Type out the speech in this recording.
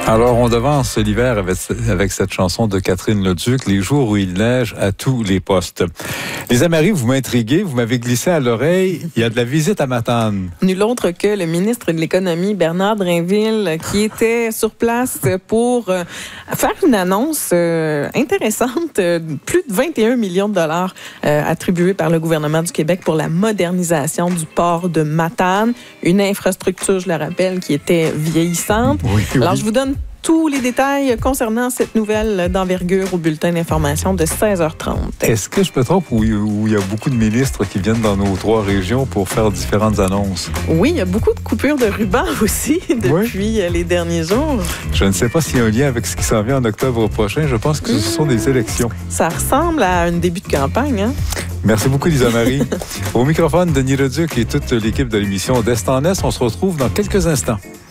Alors, on devance l'hiver avec cette chanson de Catherine Leduc, Les jours où il neige à tous les postes. Les Amaris, vous m'intriguez, vous m'avez glissé à l'oreille, il y a de la visite à Matane. Nul autre que le ministre de l'Économie, Bernard Drinville, qui était sur place pour faire une annonce intéressante. Plus de 21 millions de dollars attribués par le gouvernement du Québec pour la modernisation du port de Matane. Une infrastructure, je le rappelle, qui était vieillissante. Oui. Alors, je vous donne tous les détails concernant cette nouvelle d'envergure au bulletin d'information de 16h30. Est-ce que je me trompe où il y a beaucoup de ministres qui viennent dans nos 3 régions pour faire différentes annonces? Oui, il y a beaucoup de coupures de ruban aussi depuis les derniers jours. Je ne sais pas s'il y a un lien avec ce qui s'en vient en octobre prochain. Je pense que ce sont des élections. Ça ressemble à un début de campagne, hein? Merci beaucoup, Lisa Marie. Au microphone, Denis Leduc et toute l'équipe de l'émission d'Est en Est. On se retrouve dans quelques instants.